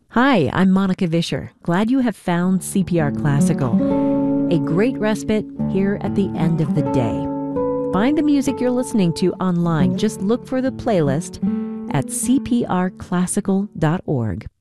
Hi, I'm Monica Vischer. Glad you have found CPR Classical, a great respite here at the end of the day. Find the music you're listening to online. Just look for the playlist at cprclassical.org.